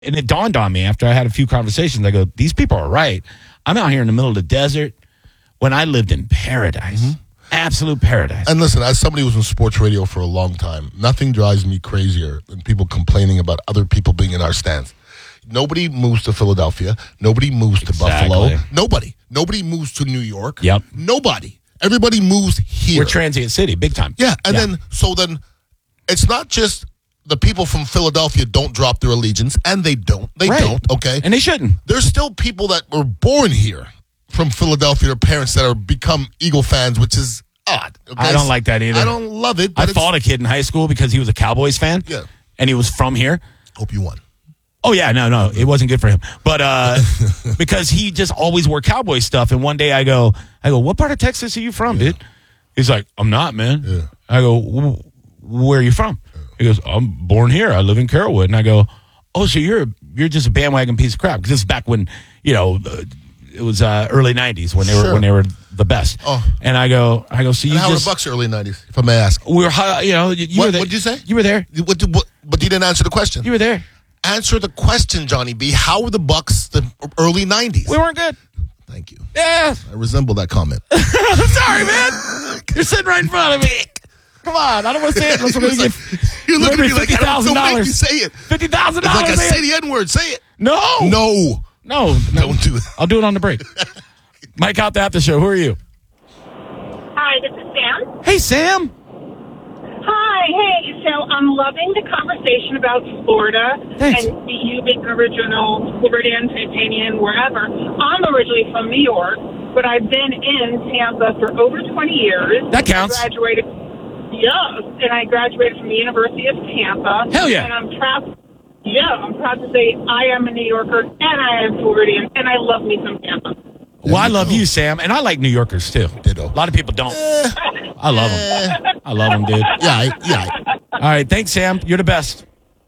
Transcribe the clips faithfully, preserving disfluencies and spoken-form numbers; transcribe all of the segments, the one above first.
And it dawned on me after I had a few conversations. I go, these people are right. I'm out here in the middle of the desert when I lived in paradise. Mm-hmm. Absolute paradise. And listen, as somebody who was in sports radio for a long time, nothing drives me crazier than people complaining about other people being in our stands. Nobody moves to Philadelphia. Nobody moves to Exactly. Buffalo. Nobody. Nobody moves to New York. Yep. Nobody. Everybody moves here. We're transient city, big time. Yeah, and yeah. then, so then, it's not just the people from Philadelphia don't drop their allegiance, and they don't. They right. don't, okay? And they shouldn't. There's still people that were born here from Philadelphia, their parents that are become Eagle fans, which is odd. Okay? I don't like that either. I don't love it. I fought a kid in high school because he was a Cowboys fan. Yeah. And he was from here. Hope you won. Oh, yeah, no, no, it wasn't good for him. But uh, because he just always wore Cowboy stuff. And one day I go, I go, what part of Texas are you from, yeah. dude? He's like, I'm not, man. Yeah. I go, where are you from? Yeah. He goes, I'm born here. I live in Carrollwood. And I go, oh, so you're you're just a bandwagon piece of crap. Because this is back when, you know, uh, it was uh, early nineties when they sure. were when they were the best. Oh. And I go, I go, so you and how just. were the Bucs early nineties, if I may ask? We were, you know, you, you what, were there. What did you say? You were there. What, what, but you didn't answer the question. You were there. Answer the question, Johnny B. How were the Bucs the early nineties? We weren't good. Thank you. Yeah. I resemble that comment. I'm sorry, man. You're sitting right in front of me. Come on. I don't want to say it. Unless I'm going to get You're looking at me like, fifty thousand dollars. Don't make me say it. fifty thousand dollars. It's like I say the N-word. Say it. No. No. No. Don't do it. I'll do it on the break. Mike out the after show. Who are you? Hi, this is Sam. Hey, Sam. Hi, hey. So I'm loving the conversation about Florida Thanks. and you being original, Floridian, Titanian, wherever. I'm originally from New York, but I've been in Tampa for over twenty years. That counts. I graduated, yes, and I graduated from the University of Tampa. Hell yeah. And I'm proud, yeah, I'm proud to say I am a New Yorker and I am Floridian, and I love me some Tampa. Well, I love you, Sam, and I like New Yorkers too. Ditto. A lot of people don't. Eh, I love them. I love them, dude. Yeah, I, yeah. I, All right, thanks, Sam. You're the best.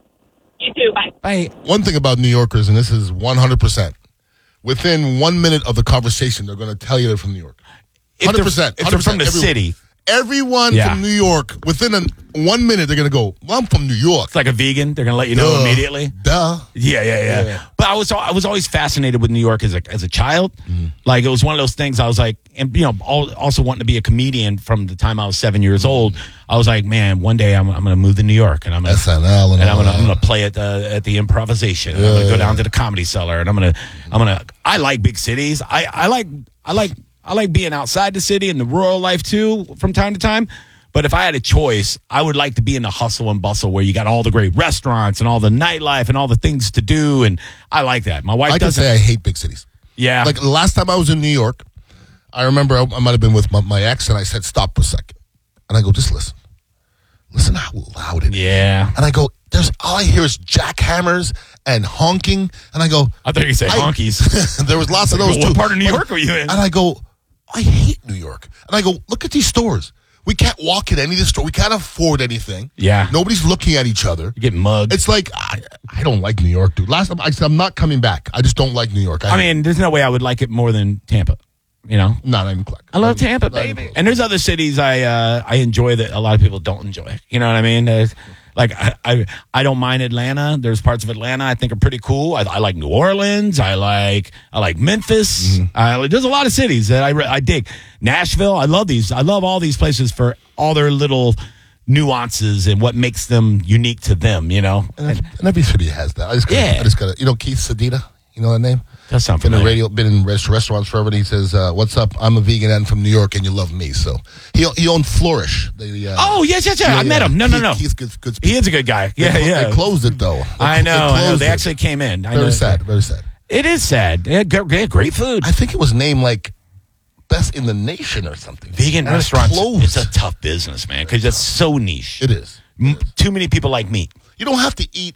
You too. Bye. Bye. One thing about New Yorkers, and this is one hundred percent, within one minute of the conversation, they're going to tell you they're from New York. If one hundred they're, percent. if they're from the everyone, city. Everyone Yeah. from New York, within a, one minute, they're going to go, well, I'm from New York. It's like a vegan. They're going to let you know Duh. immediately. Duh. Yeah, yeah, yeah, Yeah. But I was I was always fascinated with New York as a as a child. Mm-hmm. Like it was one of those things. I was like, and you know, all, also wanting to be a comedian from the time I was seven years old. I was like, man, one day I'm I'm going to move to New York and I'm gonna, S N L and, and I'm all going to I'm that. going to play at the at the improvisation. And Yeah, I'm going to go yeah. down to the Comedy Cellar and I'm going to I'm going to. I like big cities. I I like I like I like being outside the city and the rural life too from time to time. But if I had a choice, I would like to be in the hustle and bustle where you got all the great restaurants and all the nightlife and all the things to do. And I like that. My wife I can doesn't. say I hate big cities. Yeah. Like the last time I was in New York, I remember I, I might have been with my, my ex, and I said, stop for a second. And I go, just listen. Listen how loud it is. Yeah. And I go, there's all I hear is jackhammers and honking. And I go, I thought you could say I- honkies. there was lots of those What too. part of New But- York were you in? And I go, I hate New York. And I go, look at these stores. We can't walk in any of the store. We can't afford anything. Yeah. Nobody's looking at each other. You get mugged. It's like, I, I don't like New York, dude. Last time I said, I'm not coming back. I just don't like New York. I mean, there's no way I would like it more than Tampa. You know? not even close. I love Tampa, baby. And there's other cities I uh, I enjoy that a lot of people don't enjoy. You know what I mean? There's, like I, I I don't mind Atlanta. There's parts of Atlanta I think are pretty cool. I, I like New Orleans. I like I like Memphis. Mm-hmm. Uh, there's a lot of cities that I re- I dig. Nashville. I love these. I love all these places for all their little nuances and what makes them unique to them. You know? And, and every city has that. I just gotta, Yeah. I just got to, you know, Keith Sedita. You know that name? That's not Been in familiar. radio, been in rest, restaurants forever. And he says, uh, "What's up? I'm a vegan and from New York, and you love me." So he he owned Flourish. The, uh, Oh yes, yes, yes. I met him. No, no, Keith- no. Keith's good. good He is a good guy. Yeah, they, clo- yeah. They closed it though. They, I know. I know. closed They it. actually came in. I Very know. sad. Very sad. It is sad. They had gr- they had great food. I think it was named like best in the nation or something. Vegan And it's restaurants. closed. It's a tough business, man, because it's so niche. It is. M- too many people like meat. You don't have to eat.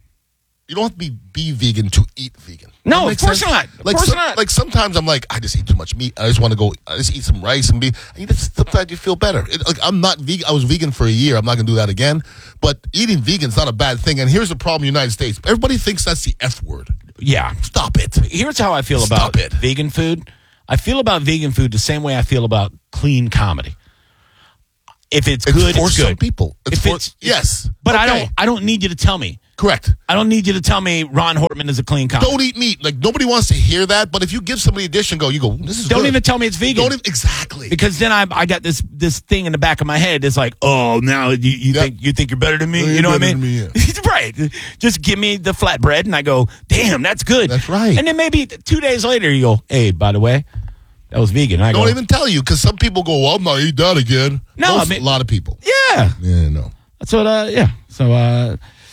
You don't have to be, be vegan to eat vegan. No, That of makes course sense? not. Of Like course some- not. Like sometimes I'm like, I just eat too much meat. I just want to go. I just eat some rice and beef. And you just, sometimes you feel better. It, like I'm not vegan. I was vegan for a year. I'm not going to do that again. But eating vegan is not a bad thing. And here's the problem: in the United States, everybody thinks that's the F word. Yeah. Stop it. Here's how I feel Stop about it. vegan food. I feel about vegan food the same way I feel about clean comedy. If it's, It's good, for it's some good. people. It's If for, it's- yes, But I Okay. don't. I don't need you to tell me Correct. I don't need you to tell me Ron Hortman is a clean cop. Don't eat meat. Like, nobody wants to hear that, but if you give somebody a dish and go, you go, this is Don't good. even tell me it's vegan. Don't even, exactly. Because then I I got this this thing in the back of my head. It's like, oh, now you, you Yep. think you think you're better than me? Well, you know you're what I mean? better than me, Right. Just give me the flatbread, and I go, damn, that's good. That's right. And then maybe two days later, you go, hey, by the way, that was vegan. And I Don't go, even tell you, because some people go, well, I'm not eat that again. No, Most, I mean- a lot of people. yeah. Yeah, no. That's what. Uh, yeah. So uh,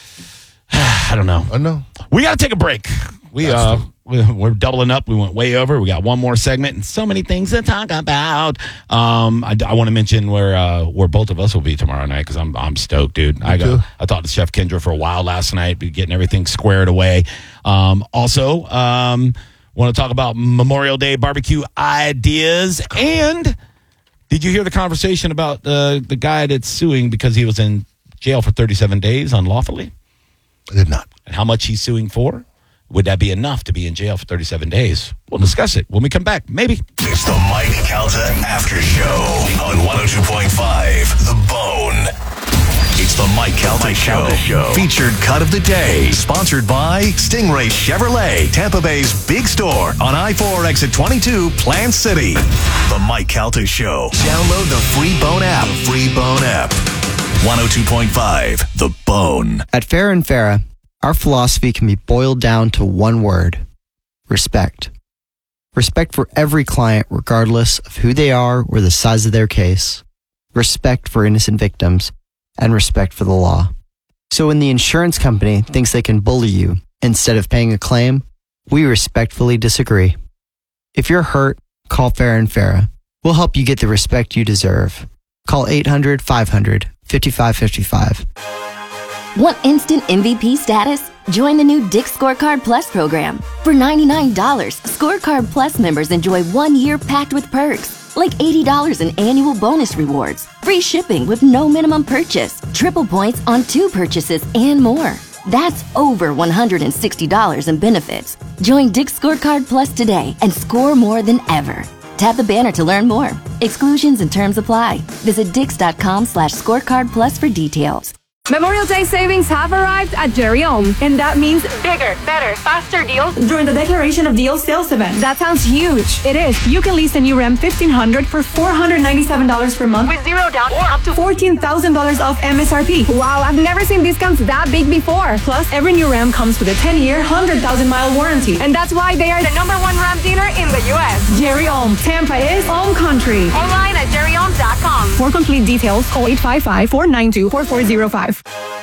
I don't know. I know. We got to take a break. We That's uh, true. we- we're doubling up. We went way over. We got one more segment and so many things to talk about. Um, I, I want to mention where uh, where both of us will be tomorrow night because I'm I'm stoked, dude. I go. too. I talked to Chef Kendra for a while last night, be getting everything squared away. Um, also, um, want to talk about Memorial Day barbecue ideas. And did you hear the conversation about uh, the guy that's suing because he was in jail for thirty-seven days unlawfully? I did not. And how much he's suing for? Would that be enough to be in jail for thirty-seven days? We'll discuss it when we come back. Maybe. It's the Mike Calta After Show on one oh two point five The Bone. It's the Mike Calta, Mike Calta Show. Show. Featured cut of the day. Sponsored by Stingray Chevrolet, Tampa Bay's big store on I four exit twenty-two, Plant City. The Mike Calta Show. Download the free Bone app. The free Bone app. one oh two point five The Bone. At Farah and Farah, our philosophy can be boiled down to one word: respect. Respect for every client, regardless of who they are or the size of their case. Respect for innocent victims, and respect for the law. So when the insurance company thinks they can bully you instead of paying a claim, we respectfully disagree. If you're hurt, call Farah and Farah. We'll help you get the respect you deserve. Call eight hundred, five hundred, fifty-five fifty-five. Want instant M V P status? Join the new Dick's Scorecard Plus program. For ninety-nine dollars, Scorecard Plus members enjoy one year packed with perks, like eighty dollars in annual bonus rewards, free shipping with no minimum purchase, triple points on two purchases, and more. That's over one hundred sixty dollars in benefits. Join Dick's Scorecard Plus today and score more than ever. Tap the banner to learn more. Exclusions and terms apply. Visit dix.com slash scorecard plus for details. Memorial Day savings have arrived at Jerry Ohm, and that means bigger, better, faster deals during the Declaration of Deals sales event. That sounds huge. It is. You can lease a new Ram fifteen hundred for four hundred ninety-seven dollars per month with zero down or up to fourteen thousand dollars off M S R P. Wow, I've never seen discounts that big before. Plus, every new Ram comes with a ten-year, one hundred thousand mile warranty, and that's why they are the number one Ram dealer in the U S. Jerry Ohm. Tampa is Ohm Country. Online at jerry ohm dot com. For complete details, call eight five five, four nine two, four four zero five.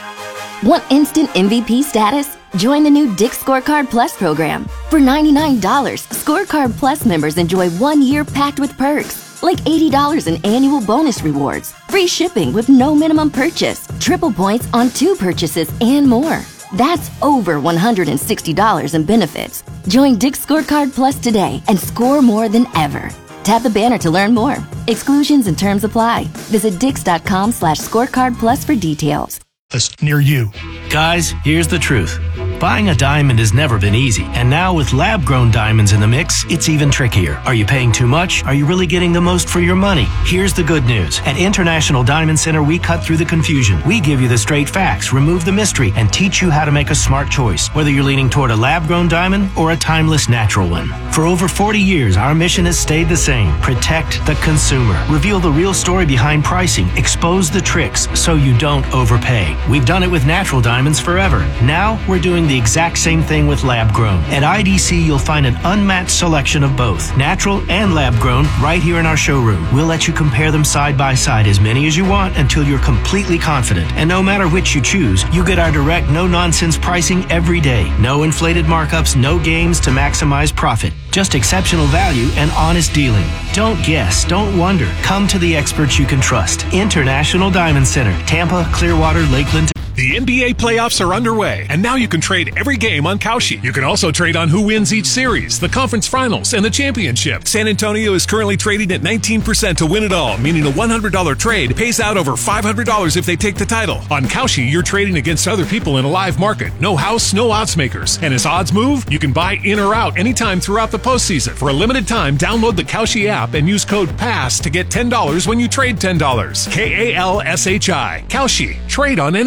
Want instant M V P status? Join the new Dick's Scorecard Plus program. For ninety-nine dollars, Scorecard Plus members enjoy one year packed with perks, like eighty dollars in annual bonus rewards, free shipping with no minimum purchase, triple points on two purchases, and more. That's over one hundred sixty dollars in benefits. Join Dick's Scorecard Plus today and score more than ever. Tap the banner to learn more. Exclusions and terms apply. Visit dix.com slash scorecard plus for details. Near you. Guys, here's the truth. Buying a diamond has never been easy, and now with lab-grown diamonds in the mix, it's even trickier. Are you paying too much? Are you really getting the most for your money? Here's the good news. At International Diamond Center, we cut through the confusion. We give you the straight facts, remove the mystery, and teach you how to make a smart choice, whether you're leaning toward a lab-grown diamond or a timeless natural one. For over forty years, our mission has stayed the same. Protect the consumer. Reveal the real story behind pricing. Expose the tricks so you don't overpay. We've done it with natural diamonds forever. Now, we're doing the exact same thing with lab-grown. At I D C, you'll find an unmatched selection of both, natural and lab-grown, right here in our showroom. We'll let you compare them side by side, as many as you want, until you're completely confident. And no matter which you choose, you get our direct, no-nonsense pricing every day. No inflated markups, no games to maximize profit. Just exceptional value and honest dealing. Don't guess, don't wonder. Come to the experts you can trust. International Diamond Center, Tampa, Clearwater, Lakeland. The N B A playoffs are underway, and now you can trade every game on Kalshi. You can also trade on who wins each series, the conference finals, and the championship. San Antonio is currently trading at nineteen percent to win it all, meaning a one hundred dollars trade pays out over five hundred dollars if they take the title. On Kalshi, you're trading against other people in a live market. No house, no odds makers. And as odds move, you can buy in or out anytime throughout the postseason. For a limited time, download the Kalshi app and use code PASS to get ten dollars when you trade ten dollars. K A L S H I. Kalshi. Trade on anything.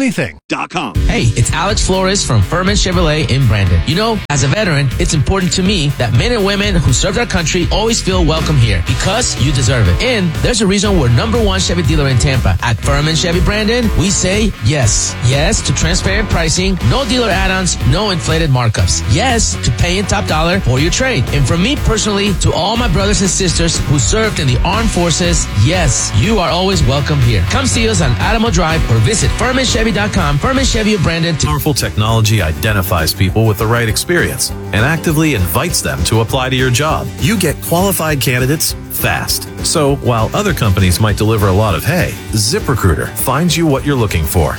dot com. Hey, it's Alex Flores from Furman Chevrolet in Brandon. You know, as a veteran, it's important to me that men and women who served our country always feel welcome here because you deserve it. And there's a reason we're number one Chevy dealer in Tampa. At Furman Chevy Brandon, we say yes. Yes to transparent pricing, no dealer add-ons, no inflated markups. Yes to paying top dollar for your trade. And from me personally to all my brothers and sisters who served in the armed forces, yes, you are always welcome here. Come see us on Adamo Drive or visit Furman Chevy dot com. Furman Chevy of Brandon. Powerful technology identifies people with the right experience and actively invites them to apply to your job. You get qualified candidates fast. So while other companies might deliver a lot of hay, ZipRecruiter finds you what you're looking for.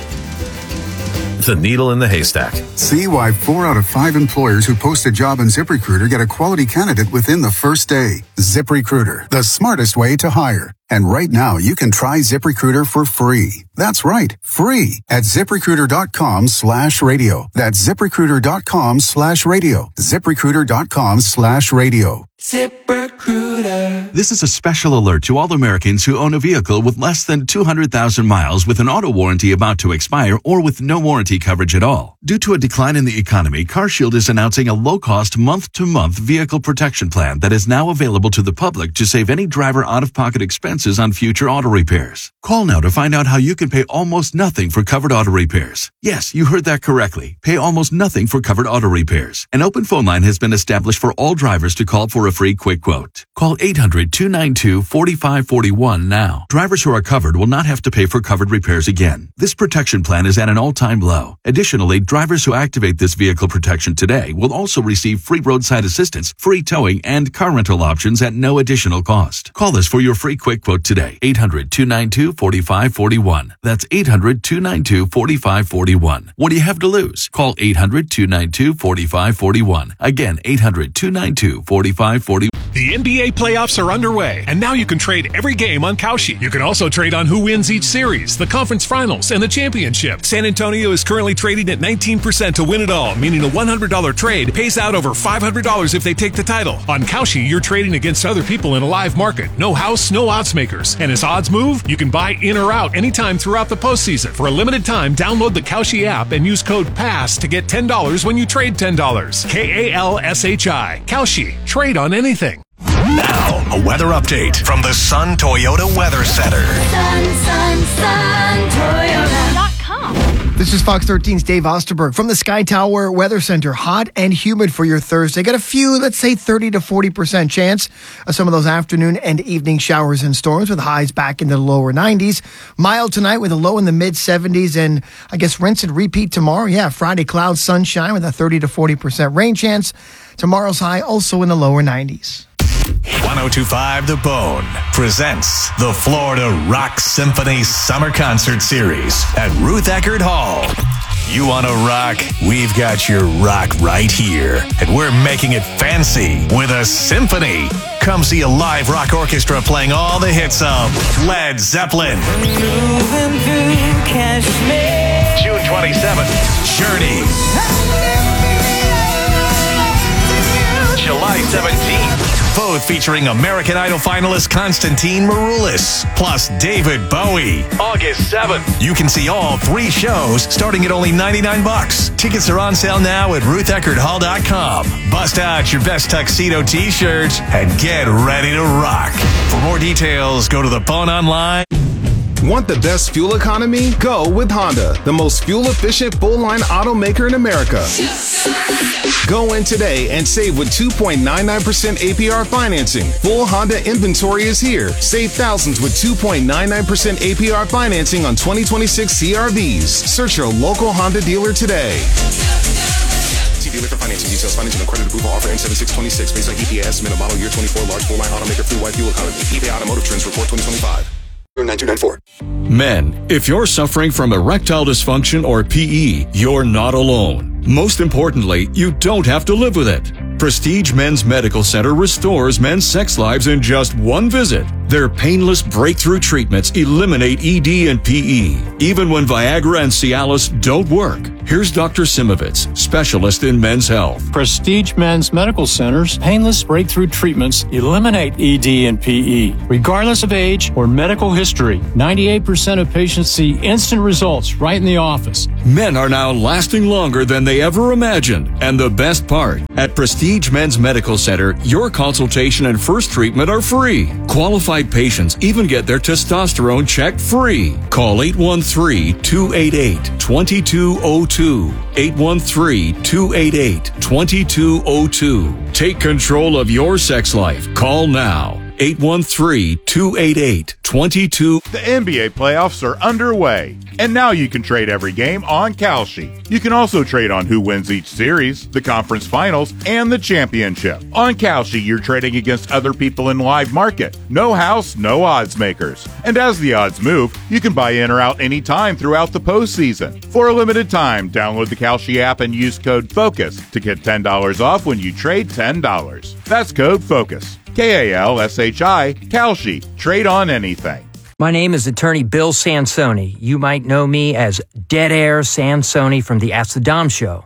The needle in the haystack. See why four out of five employers who post a job on ZipRecruiter get a quality candidate within the first day. ZipRecruiter, the smartest way to hire. And right now, you can try ZipRecruiter for free. That's right, free at ZipRecruiter.com slash radio. That's ZipRecruiter.com slash radio. ZipRecruiter.com slash radio. ZipRecruiter. This is a special alert to all Americans who own a vehicle with less than two hundred thousand miles with an auto warranty about to expire or with no warranty coverage at all. Due to a decline in the economy, CarShield is announcing a low-cost month-to-month vehicle protection plan that is now available to the public to save any driver out-of-pocket expenses on future auto repairs. Call now to find out how you can pay almost nothing for covered auto repairs. Yes, you heard that correctly. Pay almost nothing for covered auto repairs. An open phone line has been established for all drivers to call for a free quick quote. Call eight hundred, two nine two, four five four one now. Drivers who are covered will not have to pay for covered repairs again. This protection plan is at an all-time low. Additionally, drivers who activate this vehicle protection today will also receive free roadside assistance, free towing, and car rental options at no additional cost. Call us for your free quick quote today. eight hundred, two nine two, four five four one. That's eight hundred, two nine two, four five four one. What do you have to lose? Call eight hundred, two nine two, four five four one. Again, eight hundred, two nine two, four five four one. The N B A playoffs are underway, and now you can trade every game on Kalshi. You can also trade on who wins each series, the conference finals, and the championship. San Antonio is currently trading at nineteen percent to win it all, meaning a one hundred dollars trade pays out over five hundred dollars if they take the title. On Kalshi, you're trading against other people in a live market. No house, no odds makers. And as odds move, you can buy in or out anytime throughout the postseason. For a limited time, download the Kalshi app and use code PASS to get ten dollars when you trade ten dollars. K A L S H I. Kalshi. Trade on anything. Now, a weather update from the Sun Toyota Weather Center. Sun, Sun, Sun, Toyota dot com. This is Fox thirteen's Dave Osterberg from the Sky Tower Weather Center. Hot and humid for your Thursday. Got a few, let's say thirty to forty percent chance of some of those afternoon and evening showers and storms with highs back in the lower nineties. Mild tonight with a low in the mid seventies, and I guess rinse and repeat tomorrow. Yeah, Friday clouds, sunshine with a thirty to forty percent rain chance. Tomorrow's high also in the lower nineties. one oh two point five The Bone presents the Florida Rock Symphony Summer Concert Series at Ruth Eckerd Hall. You want to rock? We've got your rock right here. And we're making it fancy with a symphony. Come see a live rock orchestra playing all the hits of Led Zeppelin. June twenty-seventh, Journey. July seventeenth. Both featuring American Idol finalist Konstantin Maroulis, plus David Bowie. August seventh. You can see all three shows starting at only ninety-nine bucks. Tickets are on sale now at ruth eckerd hall dot com. Bust out your best tuxedo t-shirts and get ready to rock. For more details, go to the Bone Online. Want the best fuel economy? Go with Honda, the most fuel-efficient full-line automaker in America. Go in today and save with two point nine nine percent A P R financing. Full Honda inventory is here. Save thousands with two point nine nine percent A P R financing on twenty twenty-six C R Vs. Search your local Honda dealer today. See dealer for financing details. Financing and credit approval offer N seventy-six twenty-six based on E P A estimate of model year twenty-four large full-line automaker fleet-wide fuel economy. E P A Automotive Trends Report twenty twenty-five. nine two nine four. Men, if you're suffering from erectile dysfunction or P E, you're not alone. Most importantly, you don't have to live with it. Prestige Men's Medical Center restores men's sex lives in just one visit. Their painless breakthrough treatments eliminate E D and P E, even when Viagra and Cialis don't work. Here's Doctor Simovitz, specialist in men's health. Prestige Men's Medical Center's painless breakthrough treatments eliminate E D and P E, regardless of age or medical history. ninety-eight percent of patients see instant results right in the office. Men are now lasting longer than they ever imagined. And the best part, at Prestige Men's Medical Center, your consultation and first treatment are free. Qualified patients even get their testosterone checked free. Call eight one three, two eight eight, two two zero two. eight one three, two eight eight, two two zero two. Take control of your sex life. Call now. eight one three, two eight eight, two two. The N B A playoffs are underway, and now you can trade every game on Kalshi. You can also trade on who wins each series, the conference finals, and the championship. On Kalshi, you're trading against other people in live market. No house, no odds makers. And as the odds move, you can buy in or out anytime throughout the postseason. For a limited time, download the Kalshi app and use code FOCUS to get ten dollars off when you trade ten dollars. That's code FOCUS. K A L S H I, Kalshi. Trade on anything. My name is attorney Bill Sansoni. You might know me as Dead Air Sansoni from the Ask the Dom Show.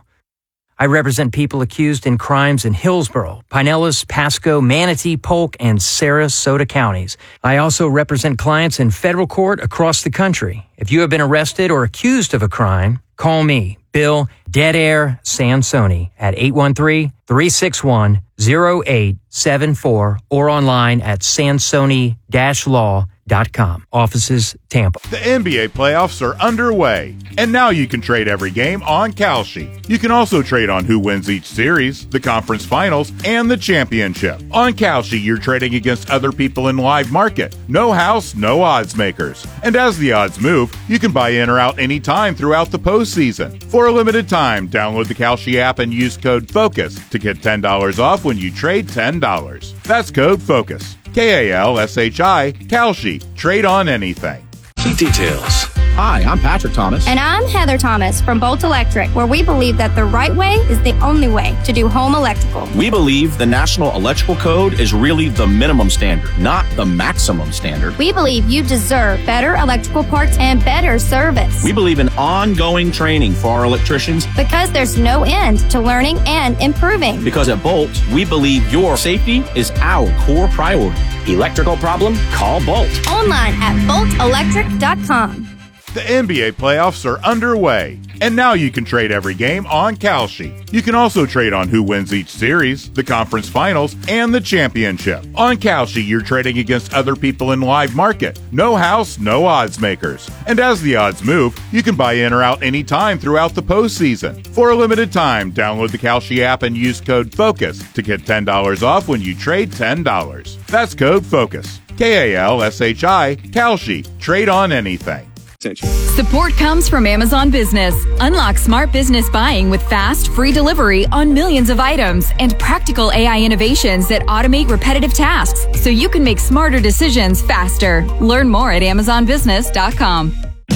I represent people accused in crimes in Hillsborough, Pinellas, Pasco, Manatee, Polk, and Sarasota counties. I also represent clients in federal court across the country. If you have been arrested or accused of a crime, call me, Bill Dead Air Sansoni, at eight one three, three six one, zero eight seven four or online at sansoni dash law dot com. Offices, Tampa. The N B A playoffs are underway, and now you can trade every game on Kalshi. You can also trade on who wins each series, the conference finals, and the championship. On Kalshi, you're trading against other people in live market. No house, no odds makers. And as the odds move, you can buy in or out anytime throughout the postseason. For a limited time, download the Kalshi app and use code FOCUS to get ten dollars off when you trade ten dollars. That's code FOCUS. K A L S H I, Kalshi. Trade on anything. Details. Hi, I'm Patrick Thomas. And I'm Heather Thomas from Bolt Electric, where we believe that the right way is the only way to do home electrical. We believe the National Electrical Code is really the minimum standard, not the maximum standard. We believe you deserve better electrical parts and better service. We believe in ongoing training for our electricians. Because there's no end to learning and improving. Because at Bolt, we believe your safety is our core priority. Electrical problem? Call Bolt. Online at bolt electric dot com. The N B A playoffs are underway, and now you can trade every game on Kalshi. You can also trade on who wins each series, the conference finals, and the championship. On Kalshi, you're trading against other people in live market. No house, no odds makers. And as the odds move, you can buy in or out anytime throughout the postseason. For a limited time, download the Kalshi app and use code FOCUS to get ten dollars off when you trade ten dollars. That's code FOCUS. K A L S H I, Kalshi. Trade on anything. Support comes from Amazon Business. Unlock smart business buying with fast, free delivery on millions of items and practical A I innovations that automate repetitive tasks so you can make smarter decisions faster. Learn more at amazon business dot com.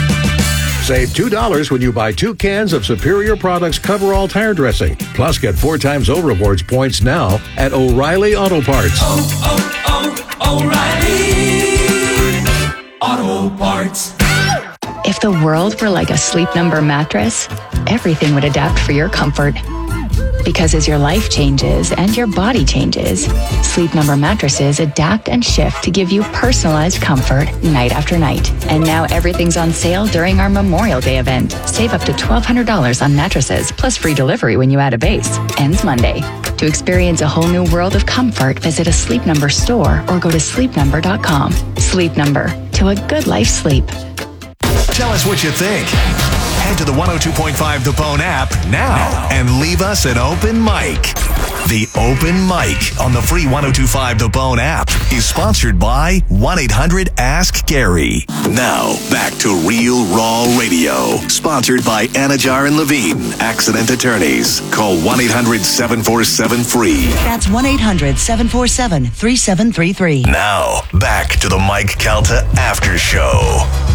Save two dollars when you buy two cans of Superior Products Coverall Tire Dressing. Plus, get four times O Rewards points now at O'Reilly Auto Parts. Oh, oh, oh, O'Reilly Auto Parts. If the world were like a Sleep Number mattress, everything would adapt for your comfort. Because as your life changes and your body changes, Sleep Number mattresses adapt and shift to give you personalized comfort night after night. And now everything's on sale during our Memorial Day event. Save up to twelve hundred dollars on mattresses, plus free delivery when you add a base. Ends Monday. To experience a whole new world of comfort, visit a Sleep Number store or go to sleep number dot com. Sleep Number. To a good life sleep. Tell us what you think. Head to the one oh two point five The Bone app now and leave us an open mic. The Open Mic on the free one oh two point five The Bone app is sponsored by one eight hundred ask Gary. Now, back to Real Raw Radio. Sponsored by Anajar and Levine, Accident Attorneys. Call one eight hundred seven four seven free. That's one eight hundred seven four seven three seven three three. Now, back to the Mike Calta After Show.